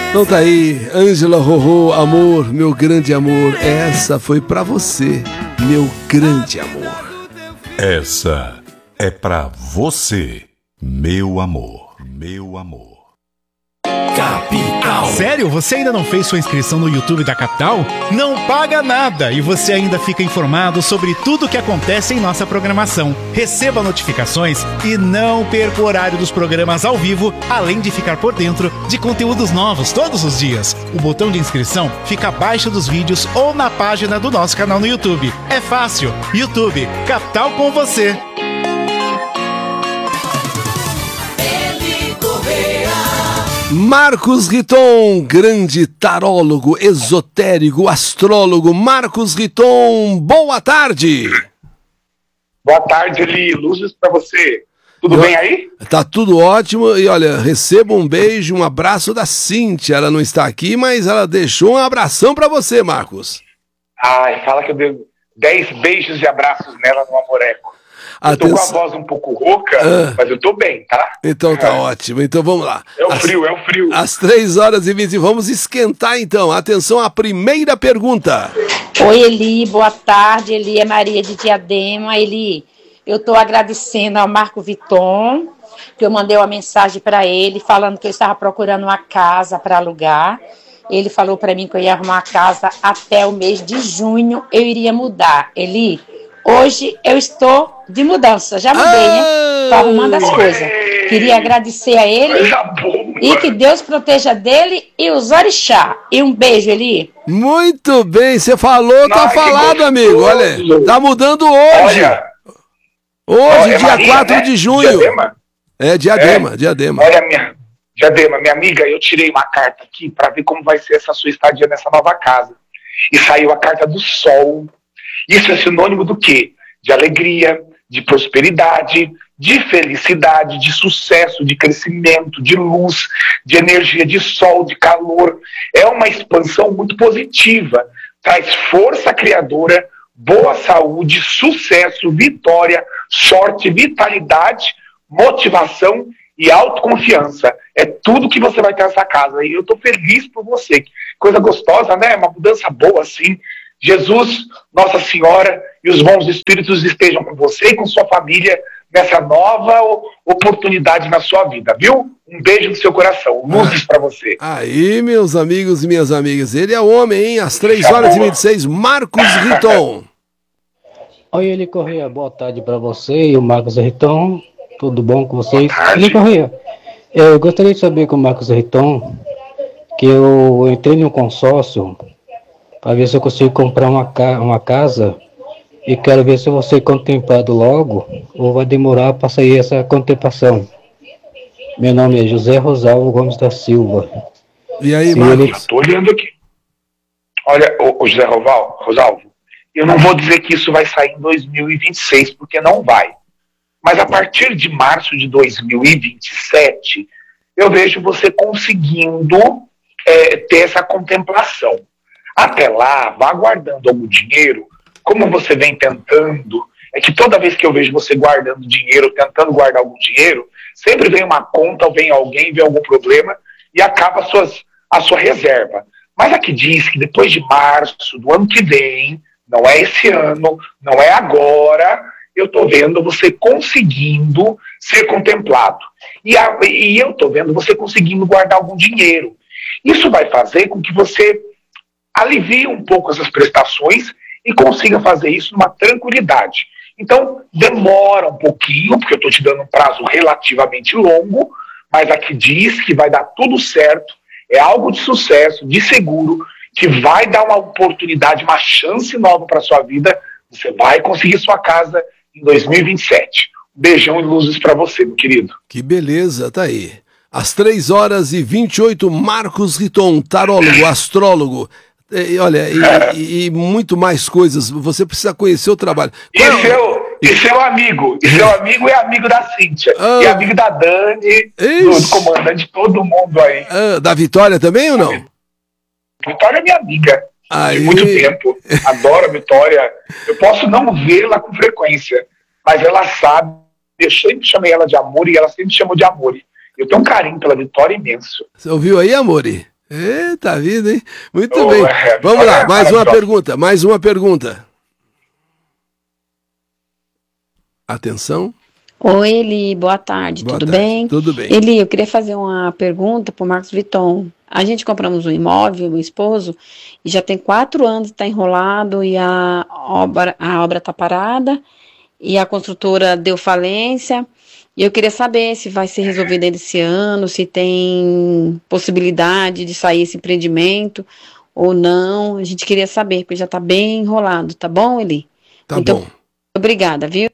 Então tá aí, Ângela Rorô, amor, meu grande amor. Essa foi pra você, meu grande amor. Essa é pra você, meu amor, meu amor. Capital. Sério? Você ainda não fez sua inscrição no YouTube da Capital? Não paga nada e você ainda fica informado sobre tudo o que acontece em nossa programação. Receba notificações e não perca o horário dos programas ao vivo, além de ficar por dentro de conteúdos novos todos os dias. O botão de inscrição fica abaixo dos vídeos ou na página do nosso canal no YouTube. É fácil. YouTube, Capital com você. Marcos Riton, grande tarólogo, esotérico, astrólogo. Marcos Riton, boa tarde. Boa tarde, Eli. Luzes pra você. Tudo bem aí? Tá tudo ótimo. E olha, receba um beijo, um abraço da Cíntia. Ela não está aqui, mas ela deixou um abração pra você, Marcos. Ai, fala que eu dei 10 beijos e abraços nela no Amoreco. Eu tô com a voz um pouco rouca, mas eu tô bem, tá? Então tá ótimo. Então vamos lá. É o frio. Às 3h20, vamos esquentar então. Atenção à primeira pergunta. Oi, Eli, boa tarde. Eli é Maria de Diadema. Eli, eu tô agradecendo ao Marco Viton, que eu mandei uma mensagem para ele, falando que eu estava procurando uma casa para alugar. Ele falou para mim que eu ia arrumar uma casa até o mês de junho, eu iria mudar. Eli, hoje eu estou de mudança, já mudei, né? Tô arrumando as coisas. Queria agradecer a ele e que Deus proteja dele e os orixá. E um beijo, Eli. Muito bem, você falou, tá falado, amigo. Olha, tá mudando hoje. Hoje, dia Maria, 4 né? de junho. Diadema? Diadema. Olha, Diadema, minha amiga, eu tirei uma carta aqui para ver como vai ser essa sua estadia nessa nova casa. E saiu a carta do Sol. Isso é sinônimo do quê? De alegria, de prosperidade, de felicidade, de sucesso, de crescimento, de luz, de energia, de sol, de calor. É uma expansão muito positiva. Traz força criadora, boa saúde, sucesso, vitória, sorte, vitalidade, motivação e autoconfiança. É tudo que você vai ter nessa casa. E eu estou feliz por você. Coisa gostosa, né? Uma mudança boa, assim. Jesus, Nossa Senhora e os bons espíritos estejam com você e com sua família nessa nova oportunidade na sua vida, viu? Um beijo no seu coração. Luzes pra você. Aí, meus amigos e minhas amigas, ele é homem, hein? Às 3h26, Marcos Riton. Oi, Eli Correia, boa tarde pra você e o Marcos Riton. Tudo bom com vocês? Eli Correia, eu gostaria de saber com o Marcos Riton que eu entrei no consórcio para ver se eu consigo comprar uma casa e quero ver se eu vou ser contemplado logo ou vai demorar para sair essa contemplação. Meu nome é José Rosalvo Gomes da Silva. E aí, Marcos? Estou olhando aqui. Olha, o José Rosalvo, eu não vou dizer que isso vai sair em 2026, porque não vai. Mas a partir de março de 2027, eu vejo você conseguindo ter essa contemplação. Até lá, vá guardando algum dinheiro, como você vem tentando. É que toda vez que eu vejo você guardando dinheiro, tentando guardar algum dinheiro, sempre vem uma conta, ou vem alguém, vê algum problema e acaba a sua reserva. Mas aqui diz que depois de março do ano que vem, não é esse ano, não é agora, eu estou vendo você conseguindo ser contemplado. E eu estou vendo você conseguindo guardar algum dinheiro. Isso vai fazer com que você alivie um pouco essas prestações e consiga fazer isso numa tranquilidade. Então, demora um pouquinho, porque eu estou te dando um prazo relativamente longo, mas aqui diz que vai dar tudo certo, é algo de sucesso, de seguro, que vai dar uma oportunidade, uma chance nova para a sua vida. Você vai conseguir sua casa em 2027. Beijão e luzes para você, meu querido. Que beleza, tá aí. Às 3h28, Marcos Riton, tarólogo, astrólogo. E muito mais coisas. Você precisa conhecer o trabalho. E seu amigo. E seu amigo é amigo da Cíntia. E amigo da Dani, do comandante, de todo mundo aí. Da Vitória também ou não? Vitória é minha amiga. Aí. De muito tempo. Adoro a Vitória. Eu posso não vê-la com frequência, mas ela sabe. Eu sempre chamei ela de Amor e ela sempre me chamou de Amor. Eu tenho um carinho pela Vitória imenso. Você ouviu aí, Amore? Eita vida, hein? Muito bem. Vamos lá, mais uma pergunta. Atenção. Oi, Eli, boa tarde, tudo bem? Tudo bem. Eli, eu queria fazer uma pergunta para o Marcos Viton. A gente compramos um imóvel, meu esposo, e já tem 4 anos que está enrolado e a obra está parada e a construtora deu falência. E eu queria saber se vai ser resolvido esse ano, se tem possibilidade de sair esse empreendimento ou não. A gente queria saber, porque já está bem enrolado, tá bom, Eli? Tá bom. Obrigada, viu?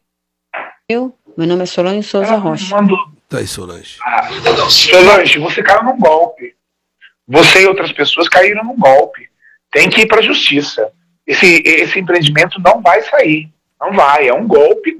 Meu nome é Solange Souza Rocha. Tá aí, Solange. Solange, você caiu num golpe. Você e outras pessoas caíram num golpe. Tem que ir para a justiça. Esse empreendimento não vai sair. Não vai. É um golpe.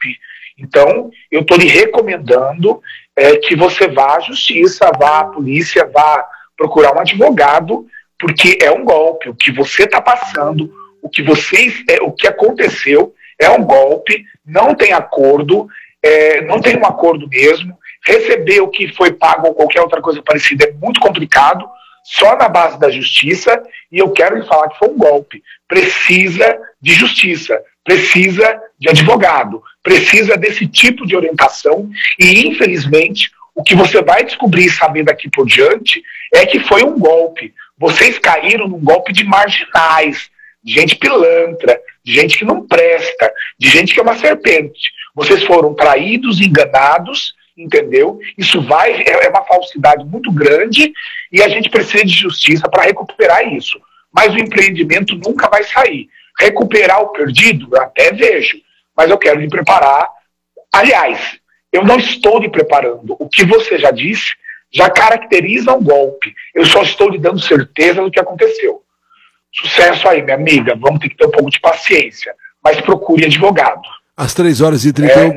Então, eu estou lhe recomendando que você vá à justiça, vá à polícia, vá procurar um advogado, porque é um golpe. O que você está passando, o que aconteceu é um golpe, não tem acordo, não tem um acordo mesmo. Receber o que foi pago ou qualquer outra coisa parecida é muito complicado, só na base da justiça, e eu quero lhe falar que foi um golpe. Precisa de justiça, precisa de advogado, precisa desse tipo de orientação, e infelizmente o que você vai descobrir e saber daqui por diante é que foi um golpe. Vocês caíram num golpe de marginais, de gente pilantra, de gente que não presta, de gente que é uma serpente. Vocês foram traídos, enganados, entendeu? Isso é uma falsidade muito grande e a gente precisa de justiça para recuperar isso. Mas o empreendimento nunca vai sair. Recuperar o perdido, eu até vejo, mas eu quero lhe preparar. Aliás, eu não estou lhe preparando. O que você já disse já caracteriza um golpe. Eu só estou lhe dando certeza do que aconteceu. Sucesso aí, minha amiga. Vamos ter que ter um pouco de paciência. Mas procure advogado. Às 3h31.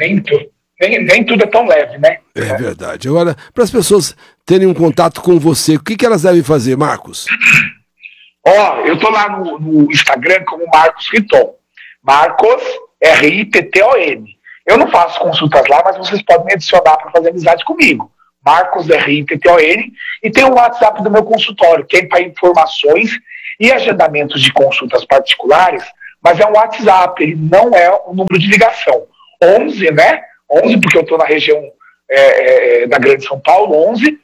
Nem tudo é tão leve, né? É verdade. Agora, para as pessoas terem um contato com você, o que elas devem fazer, Marcos? Eu tô lá no Instagram como Marcos Riton. Marcos, R-I-T-T-O-N. Eu não faço consultas lá, mas vocês podem me adicionar para fazer amizade comigo. Marcos, R-I-T-T-O-N. E tem o WhatsApp do meu consultório, que é para informações e agendamentos de consultas particulares, mas é um WhatsApp, ele não é um número de ligação. 11, né? 11, porque eu estou na região da Grande São Paulo, 11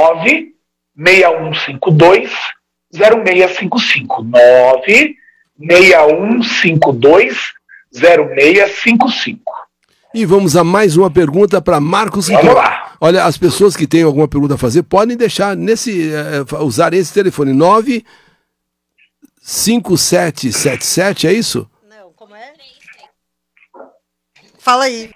96152 0655. 96152 0655. E vamos a mais uma pergunta para Marcos Riton. Vamos lá. Olha, as pessoas que têm alguma pergunta a fazer podem deixar usar esse telefone 95777, é isso? Não, como é? Fala aí.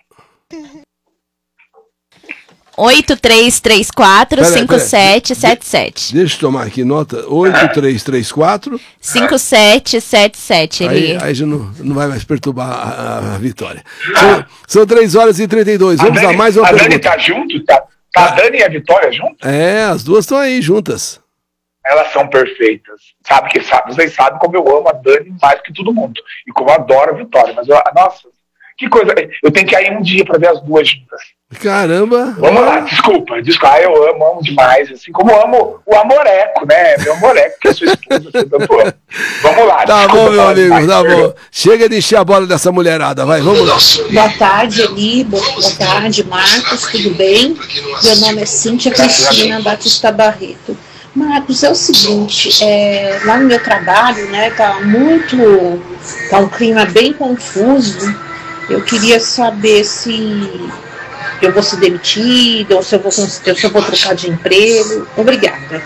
8334-5777. Deixa eu tomar aqui nota. 8334 5777, Eli. Aí já não vai mais perturbar a Vitória. São 3h32. Vamos a mais uma pergunta. A Dani tá junto? Tá a Dani e a Vitória junto? As duas estão aí juntas. Elas são perfeitas. Vocês sabem como eu amo a Dani mais que todo mundo. E como eu adoro a Vitória. Mas, nossa, que coisa. Eu tenho que ir um dia para ver as duas juntas. Caramba! Vamos lá, desculpa. Eu amo demais. Assim como eu amo o Amoreco, né? Meu Amoreco, que é sua esposa, que eu tanto amo. Vamos lá. Tá bom, meu amigo, tá bom. Chega de encher a bola dessa mulherada, vai, vamos lá. Boa tarde, Eli. Boa tarde, Marcos, tudo bem? Meu nome é Cíntia Cristina Batista Barreto. Marcos, é o seguinte, lá no meu trabalho, né, tá um clima bem confuso. Eu queria saber se eu vou ser demitida ou se eu vou trocar de emprego. Obrigada.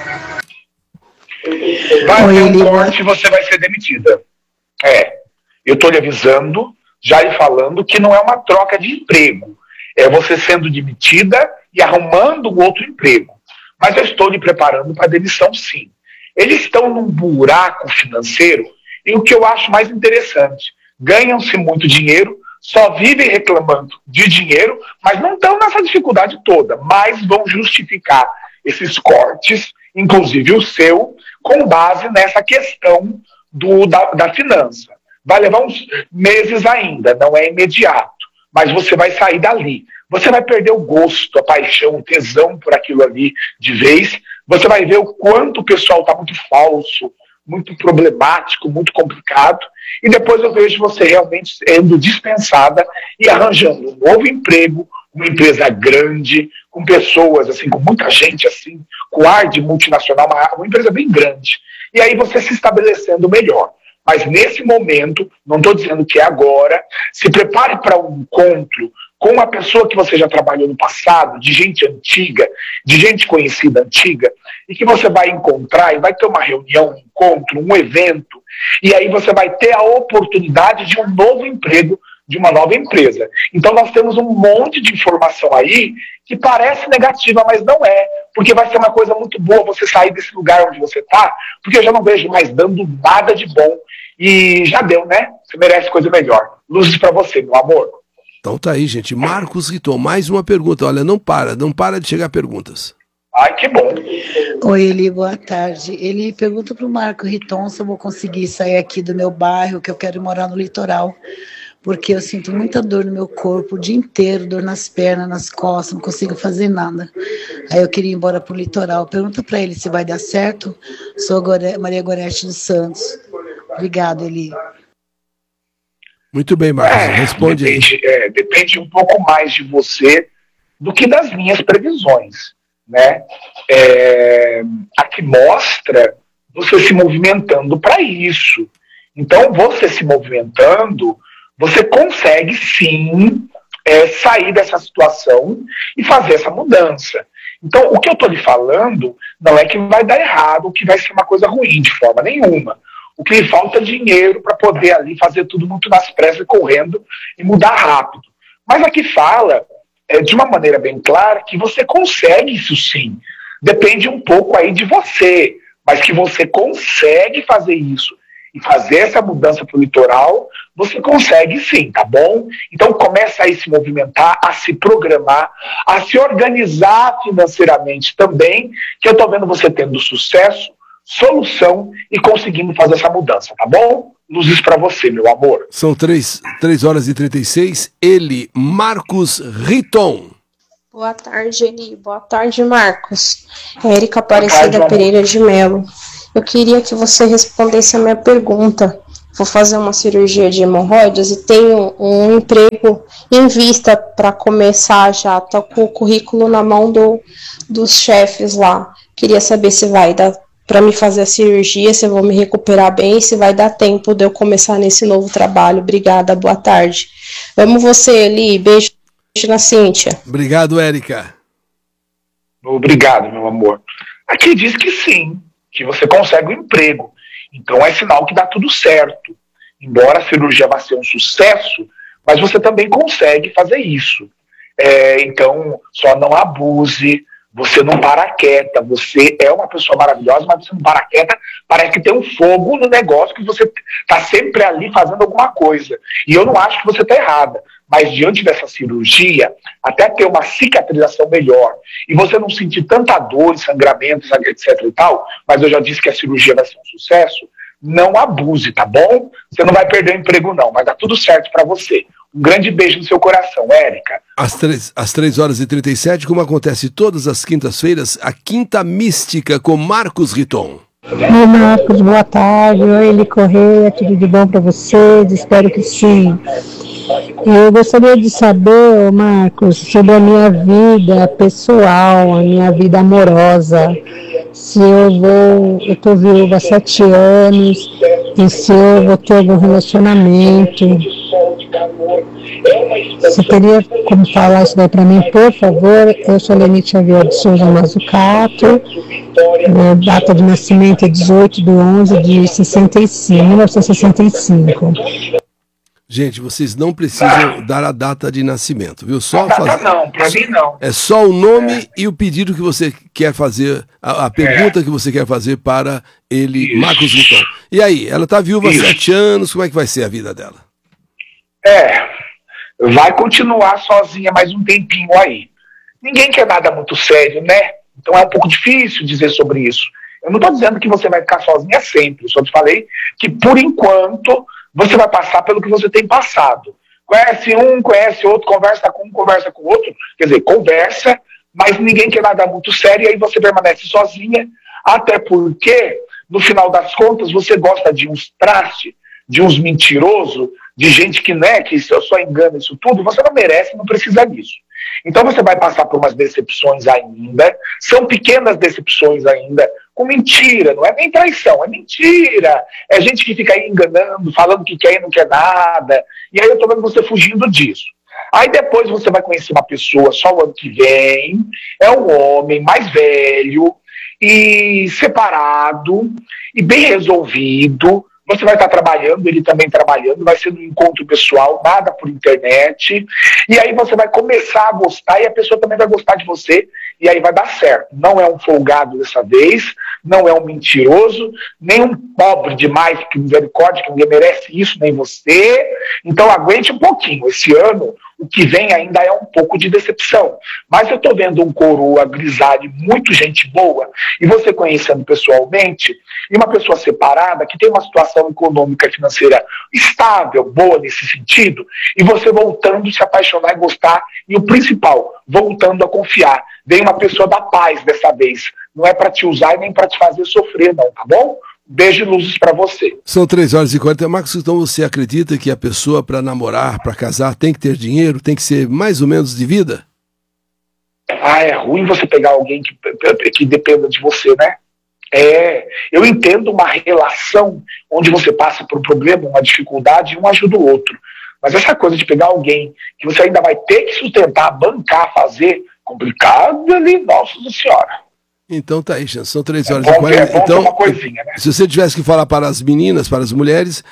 Vai ter um corte e você vai ser demitida. Eu estou lhe avisando, já lhe falando que não é uma troca de emprego. É você sendo demitida e arrumando um outro emprego. Mas eu estou lhe preparando para a demissão, sim. Eles estão num buraco financeiro e o que eu acho mais interessante, ganham-se muito dinheiro, só vivem reclamando de dinheiro, mas não estão nessa dificuldade toda, mas vão justificar esses cortes, inclusive o seu, com base nessa questão da finança. Vai levar uns meses ainda, não é imediato, mas você vai sair dali. Você vai perder o gosto, a paixão, o tesão por aquilo ali de vez, você vai ver o quanto o pessoal está muito falso, muito problemático, muito complicado, e depois eu vejo você realmente sendo dispensada e arranjando um novo emprego, uma empresa grande, com pessoas, assim, com muita gente, assim, com ar de multinacional, uma empresa bem grande. E aí você se estabelecendo melhor. Mas nesse momento, não estou dizendo que é agora, se prepare para um encontro com uma pessoa que você já trabalhou no passado, de gente antiga, de gente conhecida antiga, e que você vai encontrar e vai ter uma reunião, um encontro, um evento, e aí você vai ter a oportunidade de um novo emprego, de uma nova empresa. Então nós temos um monte de informação aí que parece negativa, mas não é, porque vai ser uma coisa muito boa você sair desse lugar onde você está, porque eu já não vejo mais dando nada de bom, e já deu, né? Você merece coisa melhor. Luzes para você, meu amor. Então tá aí, gente. Marcos Riton, mais uma pergunta. Olha, não para de chegar perguntas. Ai, que bom. Oi, Eli, boa tarde. Ele pergunta pro Marco Riton se eu vou conseguir sair aqui do meu bairro, que eu quero morar no litoral, porque eu sinto muita dor no meu corpo o dia inteiro, dor nas pernas, nas costas, não consigo fazer nada. Aí eu queria ir embora pro litoral. Pergunta para ele se vai dar certo. Sou Maria Gorete dos Santos. Obrigado, Eli. Muito bem, Marcos. Responde aí. Depende um pouco mais de você do que das minhas previsões, né? Aqui mostra você se movimentando para isso. Então, você se movimentando, você consegue sim sair dessa situação e fazer essa mudança. Então, o que eu estou lhe falando não é que vai dar errado, que vai ser uma coisa ruim de forma nenhuma. O que lhe falta é dinheiro para poder ali fazer tudo muito nas pressas, correndo e mudar rápido. Mas aqui fala, de uma maneira bem clara, que você consegue isso sim. Depende um pouco aí de você, mas que você consegue fazer isso e fazer essa mudança para o litoral, você consegue sim, tá bom? Então começa a se movimentar, a se programar, a se organizar financeiramente também, que eu estou vendo você tendo sucesso, solução e conseguindo fazer essa mudança, tá bom? Luzes para você, meu amor. São 3h36. Ele, Marcos Riton. Boa tarde, Eli. Boa tarde, Marcos. Érica Aparecida Pereira de Melo. Eu queria que você respondesse a minha pergunta. Vou fazer uma cirurgia de hemorroidas e tenho um emprego em vista para começar já. Estou com o currículo na mão dos chefes lá. Queria saber se vai dar para me fazer a cirurgia, se eu vou me recuperar bem, se vai dar tempo de eu começar nesse novo trabalho. Obrigada, boa tarde. Amo você, Eli. Beijo na Cíntia. Obrigado, Érica. Obrigado, meu amor. Aqui diz que sim, que você consegue um emprego. Então é sinal que dá tudo certo. Embora a cirurgia vá ser um sucesso, mas você também consegue fazer isso. Então, só não abuse. Você não para quieta, você é uma pessoa maravilhosa, mas você não para quieta, parece que tem um fogo no negócio, que você está sempre ali fazendo alguma coisa. E eu não acho que você está errada, mas diante dessa cirurgia, até ter uma cicatrização melhor, e você não sentir tanta dor, sangramento, etc e tal, mas eu já disse que a cirurgia vai ser um sucesso, não abuse, tá bom? Você não vai perder o emprego não, vai dar tudo certo para você. Um grande beijo no seu coração, Érica. Às 3h37, como acontece todas as quintas-feiras, a Quinta Mística com Marcos Riton. Oi, Marcos, boa tarde. Oi, Eli Correia, tudo de bom para vocês? Espero que sim. Eu gostaria de saber, Marcos, sobre a minha vida pessoal, a minha vida amorosa. Se eu estou viúva há 7 anos, e se eu vou ter algum relacionamento. Você teria como falar isso daí para mim, por favor? Eu sou Lenite Xavier de Souza Mazzucato, minha data de nascimento é 18/11/1965. Gente, vocês não precisam dar a data de nascimento, viu? Só fazer. Não, para mim não. É só o nome e o pedido que você quer fazer, a pergunta que você quer fazer para ele, isso. Marcos Riton. E aí, ela está viúva há 7 anos, como é que vai ser a vida dela? Vai continuar sozinha mais um tempinho aí. Ninguém quer nada muito sério, né? Então é um pouco difícil dizer sobre isso. Eu não estou dizendo que você vai ficar sozinha sempre, só te falei que por enquanto você vai passar pelo que você tem passado. Conhece um, conhece outro, conversa com um, conversa com outro. Quer dizer, conversa, mas ninguém quer nada muito sério, e aí você permanece sozinha, até porque, no final das contas, você gosta de uns traste, de uns mentirosos, de gente que, né, que só engana isso tudo, você não merece, não precisa disso. Então você vai passar por umas decepções ainda, são pequenas decepções ainda, com mentira, não é nem traição, é mentira, é gente que fica aí enganando, falando que quer e não quer nada, e aí eu tô vendo você fugindo disso. Aí depois você vai conhecer uma pessoa só o ano que vem, é um homem mais velho, e separado, e bem resolvido. Você vai estar trabalhando, ele também trabalhando, vai ser um encontro pessoal, nada por internet, e aí você vai começar a gostar, e a pessoa também vai gostar de você, e aí vai dar certo. Não é um folgado dessa vez, não é um mentiroso, nem um pobre demais, que misericórdia, que ninguém merece isso, nem você. Então aguente um pouquinho. Esse ano, o que vem ainda é um pouco de decepção. Mas eu estou vendo um coroa grisalho, muito gente boa, e você conhecendo pessoalmente, e uma pessoa separada, que tem uma situação econômica e financeira estável, boa nesse sentido, e você voltando a se apaixonar e gostar, e o principal, voltando a confiar. Vem uma pessoa da paz dessa vez. Não é para te usar e nem para te fazer sofrer, não, tá bom? Beijo e luzes para você. São 3h40. Marcos, então você acredita que a pessoa para namorar, para casar, tem que ter dinheiro, tem que ser mais ou menos de vida? É ruim você pegar alguém que dependa de você, né? Eu entendo uma relação onde você passa por um problema, uma dificuldade, e um ajuda o outro. Mas essa coisa de pegar alguém que você ainda vai ter que sustentar, bancar, fazer, complicado ali, nossa senhora. Então tá aí, Chance. São 3h40. Então, uma coisinha, né? Se você tivesse que falar para as meninas, para as mulheres,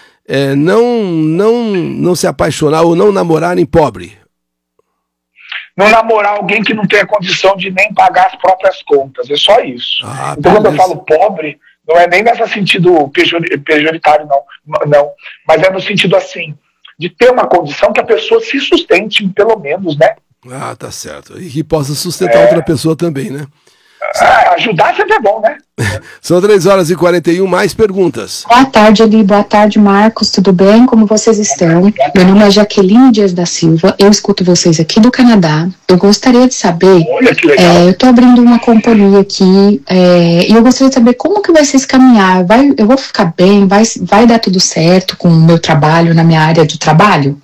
não se apaixonar ou não namorarem pobre. Não namorar alguém que não tenha condição de nem pagar as próprias contas. É só isso. Então, quando eu falo pobre, não é nem nesse sentido pejoritário, não. Mas é no sentido assim, de ter uma condição que a pessoa se sustente, pelo menos, né? Ah, tá certo. E que possa sustentar outra pessoa também, né? Ajudar sempre é bom, né? São 3h41, mais perguntas. Boa tarde, Eli. Boa tarde, Marcos. Tudo bem? Como vocês estão? Meu nome é Jaqueline Dias da Silva. Eu escuto vocês aqui do Canadá. Eu gostaria de saber... Olha que legal. Eu estou abrindo uma companhia aqui e eu gostaria de saber como que vai ser esse caminhar. Eu vou ficar bem? Vai dar tudo certo com o meu trabalho, na minha área de trabalho?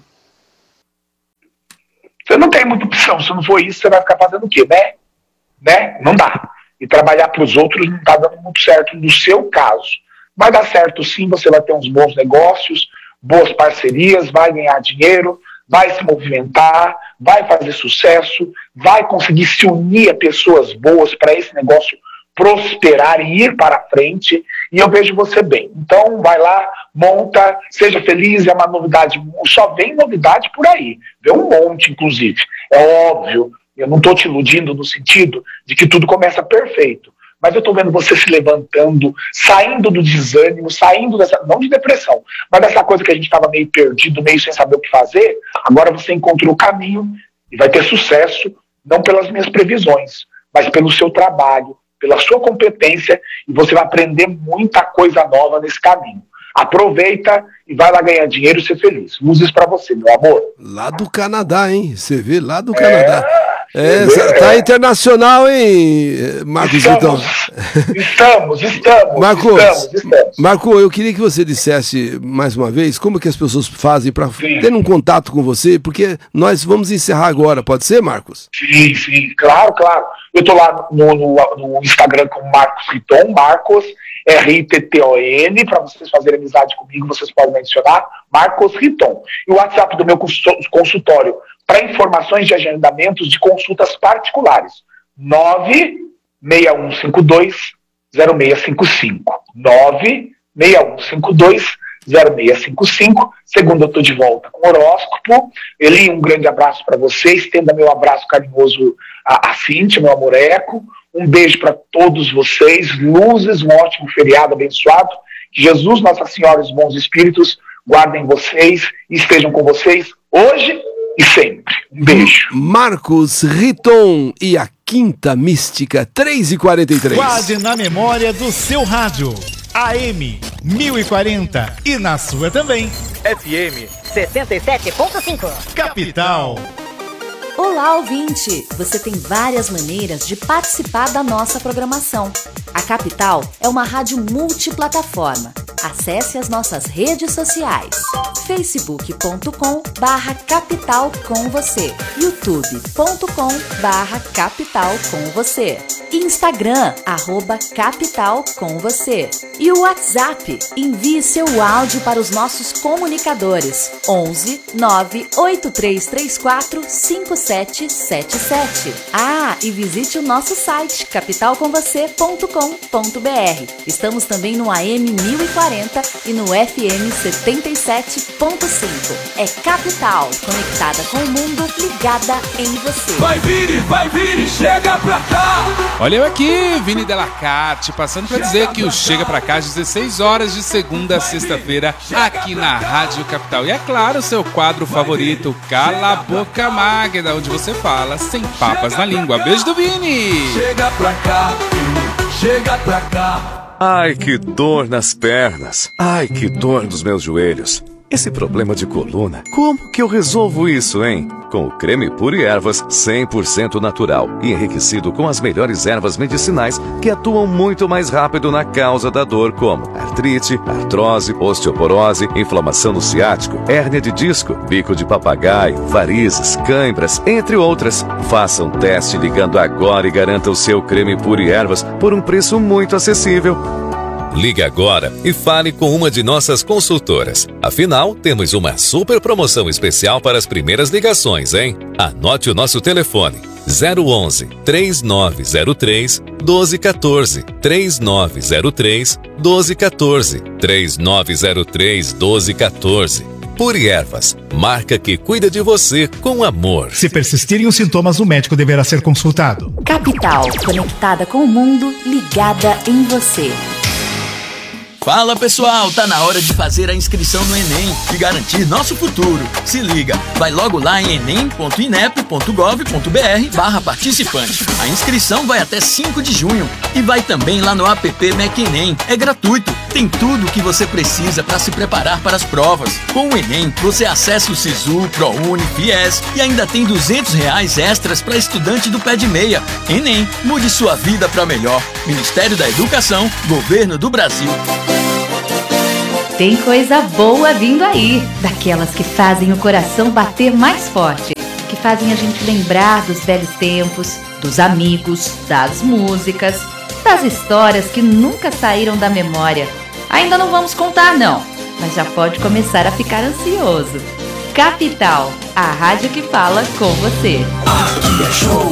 Você não tem muita opção. Se não for isso, você vai ficar fazendo o quê, né? Não dá. E trabalhar para os outros não está dando muito certo no seu caso. Vai dar certo sim, você vai ter uns bons negócios, boas parcerias, vai ganhar dinheiro, vai se movimentar, vai fazer sucesso, vai conseguir se unir a pessoas boas para esse negócio prosperar e ir para frente, e eu vejo você bem. Então vai lá, monta, seja feliz, é uma novidade, só vem novidade por aí, vem um monte inclusive, é óbvio. Eu não estou te iludindo no sentido de que tudo começa perfeito. Mas eu estou vendo você se levantando, saindo do desânimo, saindo dessa, não de depressão, mas dessa coisa que a gente estava meio perdido, meio sem saber o que fazer. Agora você encontrou o caminho e vai ter sucesso, não pelas minhas previsões, mas pelo seu trabalho, pela sua competência, e você vai aprender muita coisa nova nesse caminho. Aproveita e vai lá ganhar dinheiro e ser feliz. Luzes para você, meu amor. Lá do Canadá, hein? Você vê lá do Canadá. Tá internacional, hein, Marcos? Estamos. Marco, eu queria que você dissesse mais uma vez como que as pessoas fazem para ter um contato com você, porque nós vamos encerrar agora, pode ser, Marcos? Sim, claro. Eu tô lá no Instagram com Marcos Riton, Marcos, R-I-T-T-O-N, para vocês fazerem amizade comigo, vocês podem mencionar Marcos Riton. E o WhatsApp do meu consultório, para informações de agendamentos de consultas particulares, 96152-0655. 96152-0655. Segunda eu estou de volta com o horóscopo. Eli, um grande abraço para você. Estenda meu abraço carinhoso a Cíntia, meu amoreco. Um beijo para todos vocês. Luzes, um ótimo feriado abençoado. Que Jesus, Nossa Senhora e os bons espíritos guardem vocês e estejam com vocês hoje e sempre. Um beijo. Marcos Riton e a Quinta Mística, 3h43. Quase na memória do seu rádio. AM 1040 e na sua também. FM 67.5. Capital. Olá, ouvinte! Você tem várias maneiras de participar da nossa programação. A Capital é uma rádio multiplataforma. Acesse as nossas redes sociais: facebook.com/capital com você, youtube.com/capital com você, Instagram @capital com você e o WhatsApp. Envie seu áudio para os nossos comunicadores 11 98334 5777. E visite o nosso site capitalcomvocê.com.br. Estamos também no AM 1040 e no FM 77.5. É Capital, conectada com o mundo, ligada em você. Vai vir e chega pra cá. Olha eu aqui, Vini Delacarte, passando pra dizer que o Chega Pra Cá às 16 horas de segunda a sexta-feira aqui na Rádio Capital. E é claro, seu quadro favorito, Cala a Boca Magda, onde você fala sem papas na língua. Beijo do Vini. Chega pra cá, chega pra cá. Ai, que dor nas pernas. Ai, que dor nos meus joelhos. Esse problema de coluna, como que eu resolvo isso, hein? Com o creme Pure Ervas 100% natural e enriquecido com as melhores ervas medicinais que atuam muito mais rápido na causa da dor, como artrite, artrose, osteoporose, inflamação no ciático, hérnia de disco, bico de papagaio, varizes, cãibras, entre outras. Faça um teste ligando agora e garanta o seu creme Pure Ervas por um preço muito acessível. Ligue agora e fale com uma de nossas consultoras. Afinal, temos uma super promoção especial para as primeiras ligações, hein? Anote o nosso telefone: 011 3903 1214, 3903 1214, 3903 1214. Pure Ervas, marca que cuida de você com amor. Se persistirem os sintomas, o médico deverá ser consultado. Capital, conectada com o mundo, ligada em você. Fala pessoal, tá na hora de fazer a inscrição no Enem e garantir nosso futuro. Se liga, vai logo lá em enem.inep.gov.br/participante. A inscrição vai até 5 de junho e vai também lá no app MEC Enem. É gratuito, tem tudo o que você precisa para se preparar para as provas. Com o Enem, você acessa o Sisu, ProUni, FIES e ainda tem R$200 extras para estudante do pé de meia. Enem, mude sua vida para melhor. Ministério da Educação, Governo do Brasil. Tem coisa boa vindo aí, daquelas que fazem o coração bater mais forte, que fazem a gente lembrar dos velhos tempos, dos amigos, das músicas, das histórias que nunca saíram da memória. Ainda não vamos contar não, mas já pode começar a ficar ansioso. Capital, a rádio que fala com você. Aqui é show.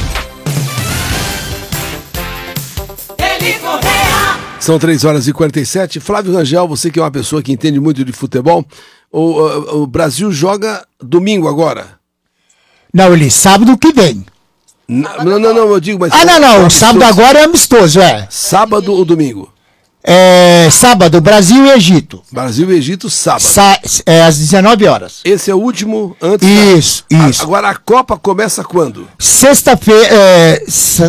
Ele Correia. São 3h47. Flávio Rangel, você que é uma pessoa que entende muito de futebol, o Brasil joga domingo agora. Não, ele sábado que vem. Não, eu digo, mas... não, sábado agora é amistoso, Sábado ou domingo? Sábado, Brasil e Egito. Brasil e Egito, sábado. Às 19 horas. Esse é o último antes... Isso. Agora a Copa começa quando? Sexta-feira,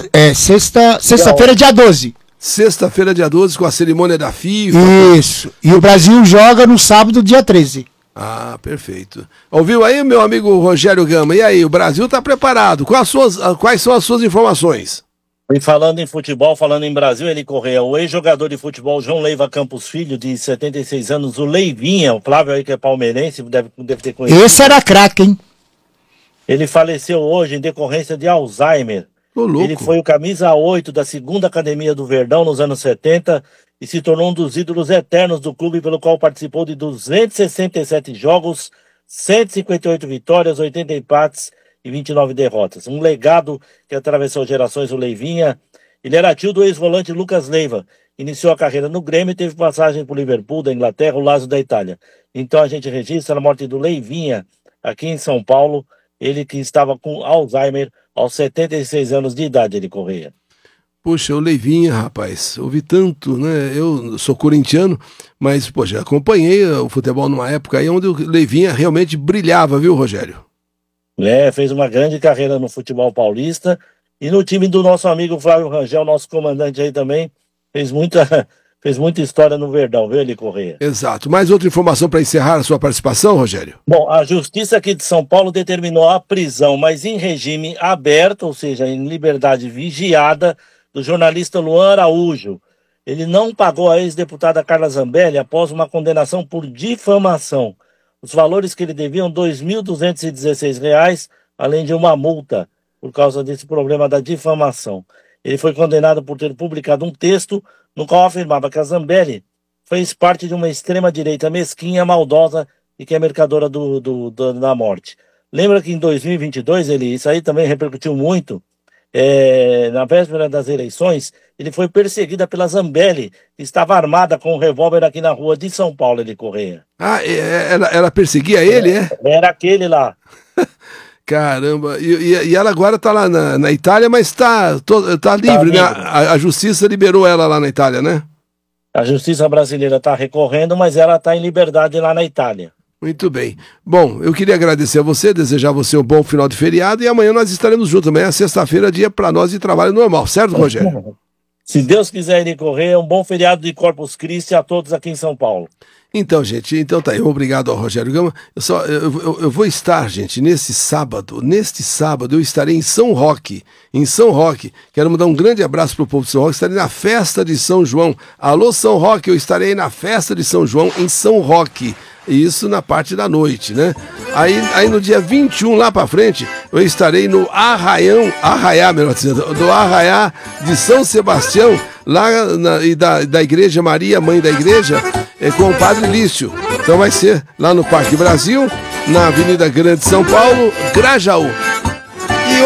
dia 12. Sexta-feira, dia 12, com a cerimônia da FIFA. Isso. E o Brasil joga no sábado, dia 13. Ah, perfeito. Ouviu aí, meu amigo Rogério Gama? E aí, o Brasil está preparado? Quais são as suas informações? E falando em futebol, falando em Brasil, ele Correia, o ex-jogador de futebol João Leiva Campos Filho, de 76 anos, o Leivinha, o Flávio aí que é palmeirense, deve ter conhecido. Esse era craque, hein? Ele faleceu hoje em decorrência de Alzheimer. Ele foi o camisa 8 da 2ª Academia do Verdão nos anos 70 e se tornou um dos ídolos eternos do clube, pelo qual participou de 267 jogos, 158 vitórias, 80 empates e 29 derrotas. Um legado que atravessou gerações, o Leivinha. Ele era tio do ex-volante Lucas Leiva. Iniciou a carreira no Grêmio e teve passagem por Liverpool, da Inglaterra, o Lazio da Itália. Então a gente registra a morte do Leivinha aqui em São Paulo. Ele que estava com Alzheimer aos 76 anos de idade, ele Correia. Poxa, o Leivinha, rapaz, ouvi tanto, né? Eu sou corintiano, mas, poxa, acompanhei o futebol numa época aí onde o Leivinha realmente brilhava, viu, Rogério? Fez uma grande carreira no futebol paulista e no time do nosso amigo Flávio Rangel, nosso comandante aí também, fez muita fez muita história no Verdão, viu, Eli Corrêa? Exato. Mais outra informação para encerrar a sua participação, Rogério? Bom, a Justiça aqui de São Paulo determinou a prisão, mas em regime aberto, ou seja, em liberdade vigiada, do jornalista Luan Araújo. Ele não pagou a ex-deputada Carla Zambelli após uma condenação por difamação. Os valores que ele devia R$ 2.216, além de uma multa, por causa desse problema da difamação. Ele foi condenado por ter publicado um texto no qual afirmava que a Zambelli fez parte de uma extrema-direita mesquinha, maldosa e que é mercadora da morte. Lembra que em 2022, isso aí também repercutiu muito, na véspera das eleições, ele foi perseguida pela Zambelli, que estava armada com um revólver aqui na rua de São Paulo, Eli Corrêa. Ah, ela perseguia ele, é? Era aquele lá. Caramba, e ela agora está lá na Itália, mas está livre, né? A Justiça liberou ela lá na Itália, né? A Justiça brasileira está recorrendo, mas ela está em liberdade lá na Itália. Muito bem. Bom, eu queria agradecer a você, desejar a você um bom final de feriado e amanhã nós estaremos juntos. Amanhã é sexta-feira, dia para nós de trabalho normal, certo, Rogério? Se Deus quiser, Eli Corrêa, um bom feriado de Corpus Christi a todos aqui em São Paulo. Então, gente, tá aí. Obrigado ao Rogério Gama. Eu vou estar, gente, neste sábado eu estarei em São Roque. Quero mandar um grande abraço pro povo de São Roque. Estarei na festa de São João. Alô, São Roque, eu estarei na festa de São João em São Roque. Isso na parte da noite, né? Aí no dia 21, lá pra frente, eu estarei no Arraiá de São Sebastião, lá da Igreja Maria, Mãe da Igreja, com o Padre Lício. Então vai ser lá no Parque Brasil, na Avenida Grande São Paulo, Grajaú. E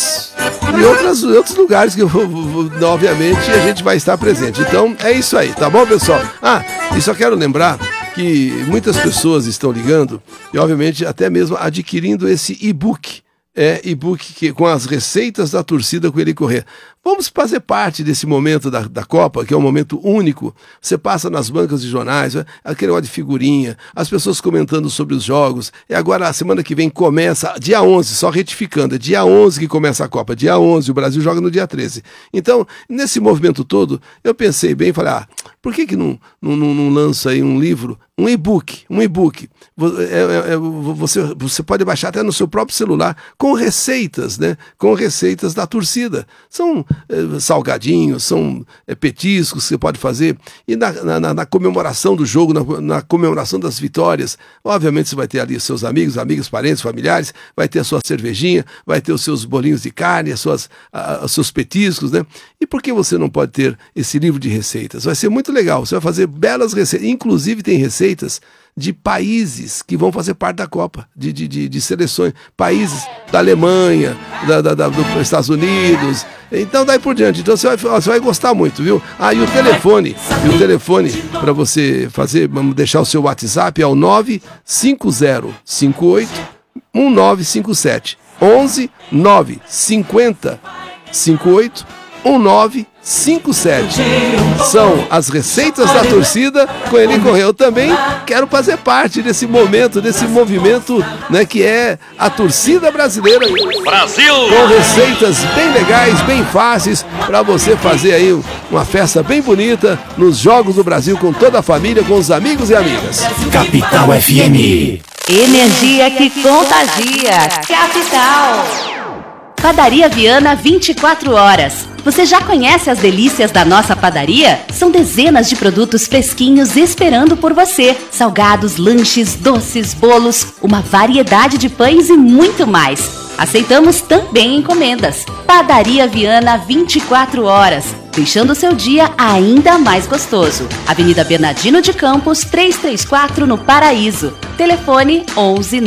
outros lugares que obviamente a gente vai estar presente. Então é isso aí, tá bom, pessoal? E só quero lembrar que muitas pessoas estão ligando e obviamente até mesmo adquirindo esse e-book. E-book com as receitas da torcida com Eli Corrêa. Vamos fazer parte desse momento da Copa, que é um momento único. Você passa nas bancas de jornais, aquele negócio de figurinha, as pessoas comentando sobre os jogos. E agora, a semana que vem começa, dia 11, só retificando, é dia 11 que começa a Copa, dia 11, o Brasil joga no dia 13. Então, nesse movimento todo, eu pensei bem, falei, por que não lança aí um livro, um e-book? Você pode baixar até no seu próprio celular, com receitas, né? Com receitas da torcida. São salgadinhos, são petiscos que você pode fazer. E na comemoração do jogo, na comemoração das vitórias, obviamente você vai ter ali os seus amigos, parentes, familiares, vai ter a sua cervejinha, vai ter os seus bolinhos de carne, os seus petiscos, né? E por que você não pode ter esse livro de receitas? Vai ser muito legal, você vai fazer belas receitas, inclusive tem receitas de países que vão fazer parte da Copa, de seleções, países da Alemanha, dos Estados Unidos, então daí por diante. Então você vai gostar muito, viu? E o telefone para você fazer, vamos deixar o seu WhatsApp, é o 95058 1957 11 950 58 1957. São as receitas da torcida com Eli Corrêa. Eu também quero fazer parte desse momento, desse movimento, né, que é a torcida brasileira. Brasil! Com receitas bem legais, bem fáceis, para você fazer aí uma festa bem bonita nos Jogos do Brasil com toda a família, com os amigos e amigas. Capital FM. Energia que contagia. Capital. Padaria Viana 24 horas. Você já conhece as delícias da nossa padaria? São dezenas de produtos fresquinhos esperando por você. Salgados, lanches, doces, bolos, uma variedade de pães e muito mais. Aceitamos também encomendas. Padaria Viana 24 horas. Deixando o seu dia ainda mais gostoso. Avenida Bernardino de Campos, 334 no Paraíso. Telefone 11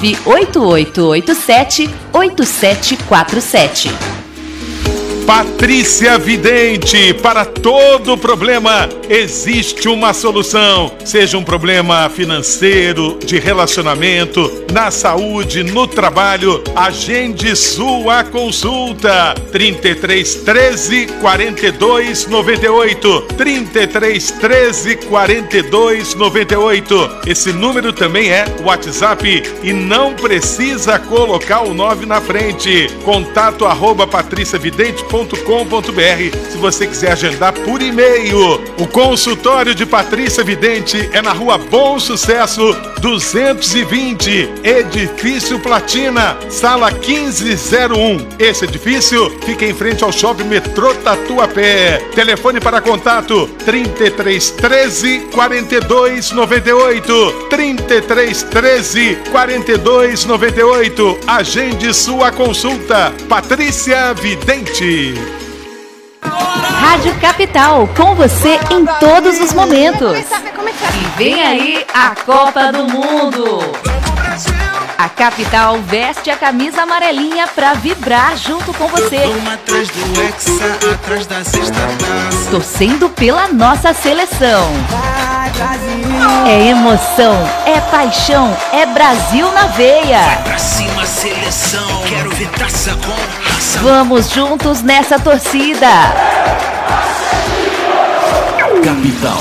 98887 8747. Patrícia Vidente, para todo problema existe uma solução. Seja um problema financeiro, de relacionamento, na saúde, no trabalho, agende sua consulta. 33 13 42 98. 33 13 42 98. Esse número também é WhatsApp e não precisa colocar o 9 na frente. Contato @patriciavidente.com.br. se você quiser agendar por e-mail. O consultório de Patrícia Vidente é na Rua Bom Sucesso 220, Edifício Platina, sala 1501. Esse edifício fica em frente ao Shopping Metrô Tatuapé. Telefone para contato 3313 4298, 3313 4298. Agende sua consulta. Patrícia Vidente. Rádio Capital, com você em todos os momentos. E vem aí a Copa do Mundo. A Capital veste a camisa amarelinha pra vibrar junto com você. Torcendo pela nossa seleção. É emoção, é paixão, é Brasil na veia. Vai pra cima, seleção, quero ver taça com raça. Vamos juntos nessa torcida. Capital.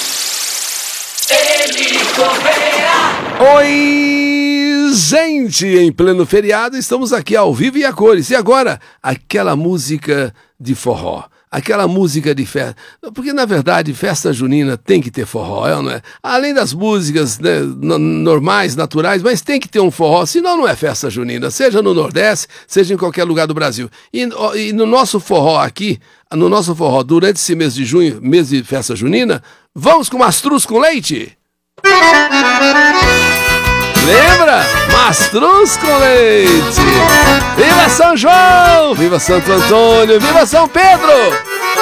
Ele Correa. Oi, gente! Em pleno feriado, estamos aqui ao vivo e a cores. E agora, aquela música de forró. Aquela música de festa. Porque, na verdade, festa junina tem que ter forró, não é? Além das músicas, né, normais, naturais, mas tem que ter um forró, senão não é festa junina, seja no Nordeste, seja em qualquer lugar do Brasil. E no nosso forró aqui, durante esse mês de junho, mês de festa junina, vamos com mastruz com leite? Lembra? Mastruz com leite. Viva São João! Viva Santo Antônio! Viva São Pedro!